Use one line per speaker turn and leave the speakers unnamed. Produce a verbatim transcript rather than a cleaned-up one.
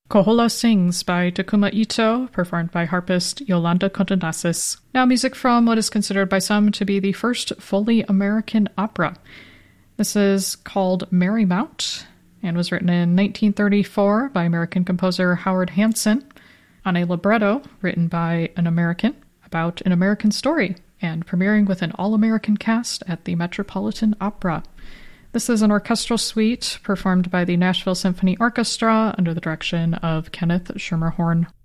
Kohola Sings by Takuma Ito, performed by harpist Yolanda Condonasis. Now music from what is considered by some to be the first fully American opera. This is called Merry Mount and was written in nineteen thirty-four by American composer Howard Hanson on a libretto written by an American about an American story and premiering with an all-American cast at the Metropolitan Opera. This is an orchestral suite performed by the Nashville Symphony Orchestra under the direction of Kenneth Schermerhorn.